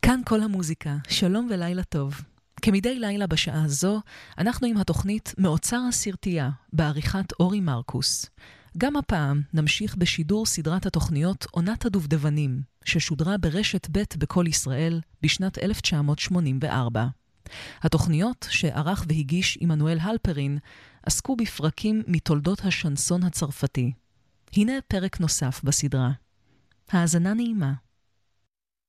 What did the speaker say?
כאן כל המוזיקה, שלום ולילה טוב. כמדי לילה בשעה הזו, אנחנו עם התוכנית מאוצר הסרטייה, בעריכת אורי מרקוס. גם הפעם נמשיך בשידור סדרת התוכניות עונת הדובדבנים, ששודרה ברשת ב' בכל ישראל בשנת 1984. התוכניות שערך והגיש עמנואל הלפרין עסקו בפרקים מתולדות השנסון הצרפתי. הנה פרק נוסף בסדרה. האזנה נעימה.